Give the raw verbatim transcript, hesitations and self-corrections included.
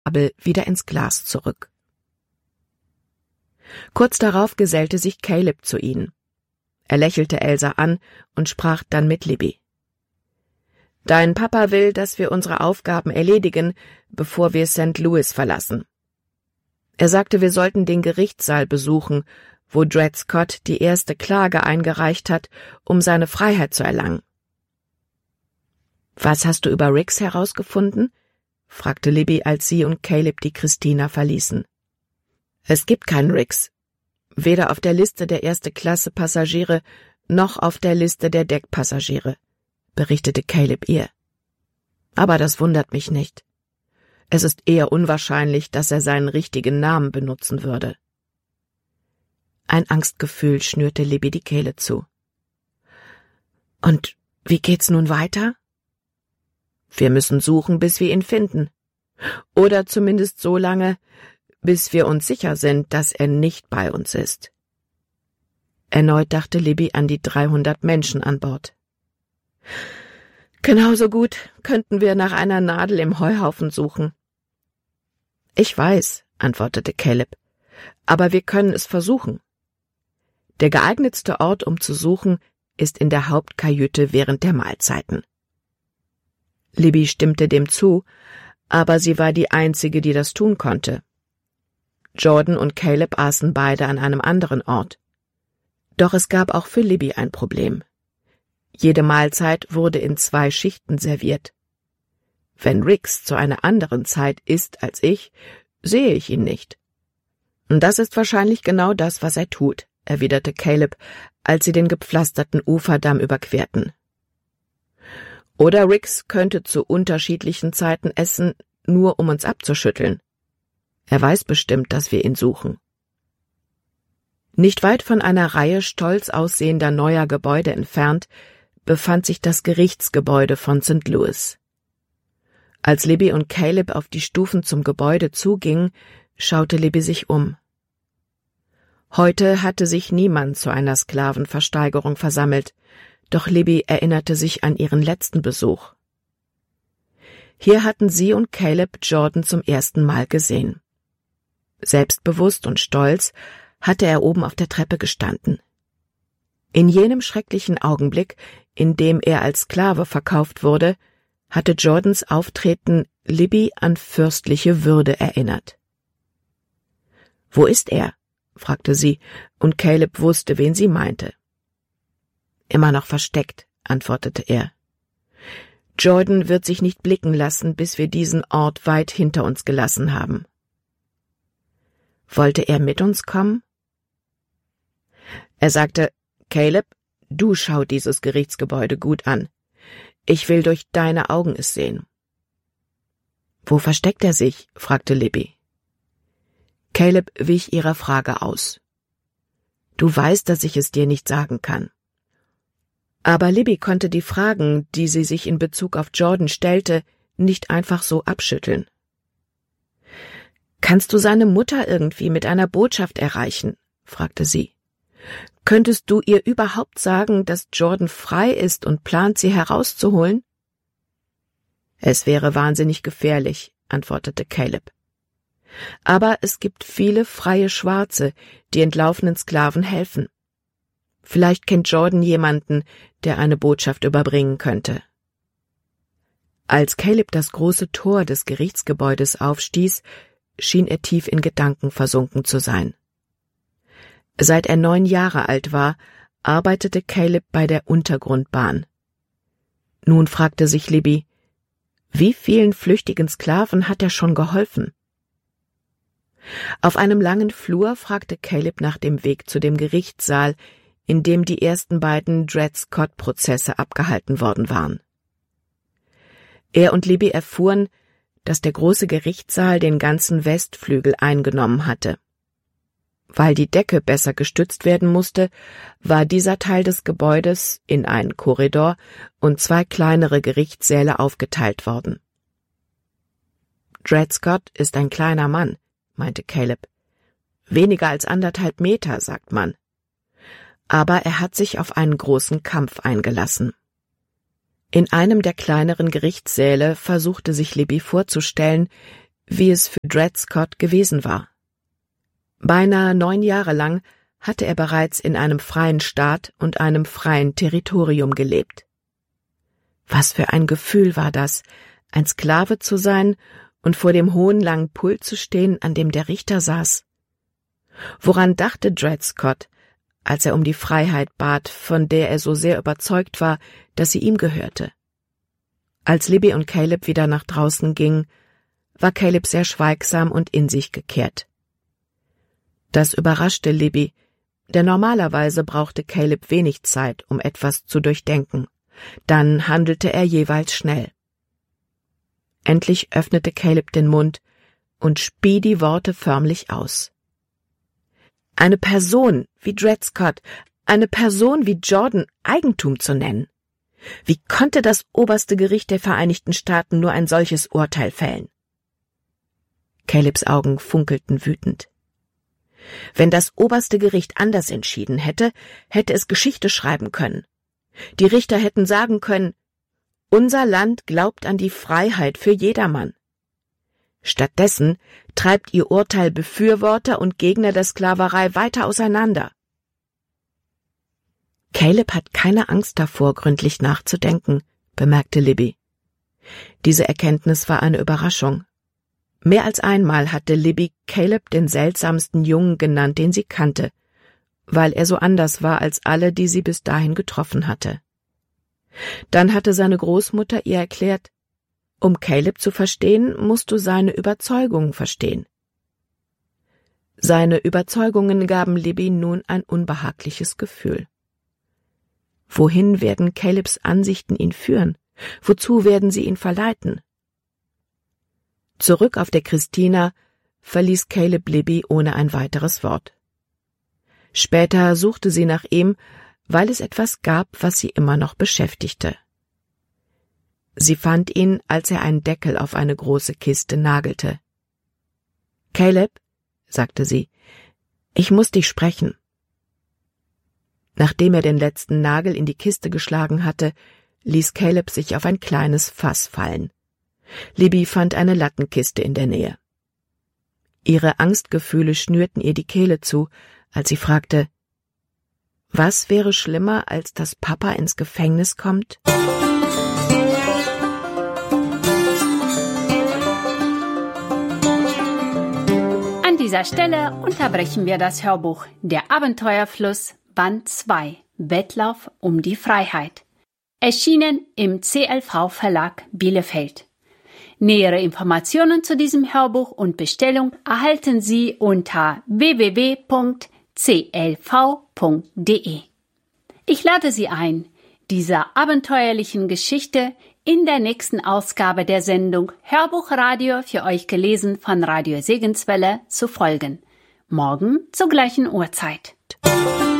Abel wieder ins Glas zurück. Kurz darauf gesellte sich Caleb zu ihnen. Er lächelte Elsa an und sprach dann mit Libby. »Dein Papa will, dass wir unsere Aufgaben erledigen, bevor wir Sankt Louis verlassen. Er sagte, wir sollten den Gerichtssaal besuchen, wo Dred Scott die erste Klage eingereicht hat, um seine Freiheit zu erlangen.« »Was hast du über Riggs herausgefunden?« fragte Libby, als sie und Caleb die Christina verließen. »Es gibt keinen Riggs. Weder auf der Liste der Erste-Klasse-Passagiere noch auf der Liste der Deckpassagiere«, berichtete Caleb ihr. »Aber das wundert mich nicht. Es ist eher unwahrscheinlich, dass er seinen richtigen Namen benutzen würde.« Ein Angstgefühl schnürte Libby die Kehle zu. »Und wie geht's nun weiter?« »Wir müssen suchen, bis wir ihn finden. Oder zumindest so lange, bis wir uns sicher sind, dass er nicht bei uns ist.« Erneut dachte Libby an die dreihundert Menschen an Bord. »Genauso gut könnten wir nach einer Nadel im Heuhaufen suchen.« »Ich weiß«, antwortete Caleb, »aber wir können es versuchen. Der geeignetste Ort, um zu suchen, ist in der Hauptkajüte während der Mahlzeiten.« Libby stimmte dem zu, aber sie war die Einzige, die das tun konnte. Jordan und Caleb aßen beide an einem anderen Ort. Doch es gab auch für Libby ein Problem. Jede Mahlzeit wurde in zwei Schichten serviert. Wenn Riggs zu einer anderen Zeit isst als ich, sehe ich ihn nicht. Und das ist wahrscheinlich genau das, was er tut, erwiderte Caleb, als sie den gepflasterten Uferdamm überquerten. Oder Riggs könnte zu unterschiedlichen Zeiten essen, nur um uns abzuschütteln. Er weiß bestimmt, dass wir ihn suchen. Nicht weit von einer Reihe stolz aussehender neuer Gebäude entfernt befand sich das Gerichtsgebäude von Sankt Louis. Als Libby und Caleb auf die Stufen zum Gebäude zugingen, schaute Libby sich um. Heute hatte sich niemand zu einer Sklavenversteigerung versammelt, doch Libby erinnerte sich an ihren letzten Besuch. Hier hatten sie und Caleb Jordan zum ersten Mal gesehen. Selbstbewusst und stolz hatte er oben auf der Treppe gestanden. In jenem schrecklichen Augenblick, in dem er als Sklave verkauft wurde, hatte Jordans Auftreten Libby an fürstliche Würde erinnert. »Wo ist er?« fragte sie, und Caleb wusste, wen sie meinte. »Immer noch versteckt«, antwortete er. »Jordan wird sich nicht blicken lassen, bis wir diesen Ort weit hinter uns gelassen haben.« »Wollte er mit uns kommen?« Er sagte, »Caleb, du schau dieses Gerichtsgebäude gut an. Ich will durch deine Augen es sehen.« »Wo versteckt er sich?« fragte Libby. Caleb wich ihrer Frage aus. »Du weißt, dass ich es dir nicht sagen kann.« Aber Libby konnte die Fragen, die sie sich in Bezug auf Jordan stellte, nicht einfach so abschütteln. »Kannst du seine Mutter irgendwie mit einer Botschaft erreichen?« fragte sie. »Könntest du ihr überhaupt sagen, dass Jordan frei ist und plant, sie herauszuholen?« »Es wäre wahnsinnig gefährlich«, antwortete Caleb. »Aber es gibt viele freie Schwarze, die entlaufenen Sklaven helfen. Vielleicht kennt Jordan jemanden, der eine Botschaft überbringen könnte.« Als Caleb das große Tor des Gerichtsgebäudes aufstieß, schien er tief in Gedanken versunken zu sein. Seit er neun Jahre alt war, arbeitete Caleb bei der Untergrundbahn. Nun fragte sich Libby, wie vielen flüchtigen Sklaven hat er schon geholfen? Auf einem langen Flur fragte Caleb nach dem Weg zu dem Gerichtssaal, in dem die ersten beiden Dred Scott-Prozesse abgehalten worden waren. Er und Libby erfuhren, dass der große Gerichtssaal den ganzen Westflügel eingenommen hatte. Weil die Decke besser gestützt werden musste, war dieser Teil des Gebäudes in einen Korridor und zwei kleinere Gerichtssäle aufgeteilt worden. »Dred Scott ist ein kleiner Mann«, meinte Caleb. »Weniger als anderthalb Meter, sagt man. Aber er hat sich auf einen großen Kampf eingelassen.« In einem der kleineren Gerichtssäle versuchte sich Libby vorzustellen, wie es für Dred Scott gewesen war. Beinahe neun Jahre lang hatte er bereits in einem freien Staat und einem freien Territorium gelebt. Was für ein Gefühl war das, ein Sklave zu sein und vor dem hohen langen Pult zu stehen, an dem der Richter saß. Woran dachte Dred Scott, als er um die Freiheit bat, von der er so sehr überzeugt war, dass sie ihm gehörte? Als Libby und Caleb wieder nach draußen gingen, war Caleb sehr schweigsam und in sich gekehrt. Das überraschte Libby, denn normalerweise brauchte Caleb wenig Zeit, um etwas zu durchdenken. Dann handelte er jeweils schnell. Endlich öffnete Caleb den Mund und spie die Worte förmlich aus. Eine Person wie Dred Scott, eine Person wie Jordan Eigentum zu nennen. Wie konnte das oberste Gericht der Vereinigten Staaten nur ein solches Urteil fällen? Calebs Augen funkelten wütend. Wenn das oberste Gericht anders entschieden hätte, hätte es Geschichte schreiben können. Die Richter hätten sagen können, unser Land glaubt an die Freiheit für jedermann. Stattdessen treibt ihr Urteil Befürworter und Gegner der Sklaverei weiter auseinander. Caleb hat keine Angst davor, gründlich nachzudenken, bemerkte Libby. Diese Erkenntnis war eine Überraschung. Mehr als einmal hatte Libby Caleb den seltsamsten Jungen genannt, den sie kannte, weil er so anders war als alle, die sie bis dahin getroffen hatte. Dann hatte seine Großmutter ihr erklärt, um Caleb zu verstehen, musst du seine Überzeugungen verstehen. Seine Überzeugungen gaben Libby nun ein unbehagliches Gefühl. Wohin werden Calebs Ansichten ihn führen? Wozu werden sie ihn verleiten? Zurück auf der Christina verließ Caleb Libby ohne ein weiteres Wort. Später suchte sie nach ihm, weil es etwas gab, was sie immer noch beschäftigte. Sie fand ihn, als er einen Deckel auf eine große Kiste nagelte. »Caleb«, sagte sie, »ich muss dich sprechen.« Nachdem er den letzten Nagel in die Kiste geschlagen hatte, ließ Caleb sich auf ein kleines Fass fallen. Libby fand eine Lattenkiste in der Nähe. Ihre Angstgefühle schnürten ihr die Kehle zu, als sie fragte, was wäre schlimmer, als dass Papa ins Gefängnis kommt? An dieser Stelle unterbrechen wir das Hörbuch Der Abenteuerfluss Band zwei Wettlauf um die Freiheit. Erschienen im C L V Verlag Bielefeld. Nähere Informationen zu diesem Hörbuch und Bestellung erhalten Sie unter w w w punkt c l v punkt d e. Ich lade Sie ein, dieser abenteuerlichen Geschichte in der nächsten Ausgabe der Sendung Hörbuchradio für euch gelesen von Radio Segenswelle zu folgen. Morgen zur gleichen Uhrzeit.